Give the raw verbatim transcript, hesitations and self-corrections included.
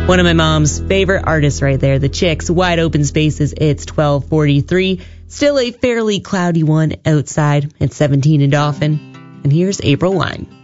One of my mom's favorite artists right there, the Chicks, Wide Open Spaces. It's twelve forty-three. Still a fairly cloudy one outside. It's seventeen in Dauphin. And here's April Wine.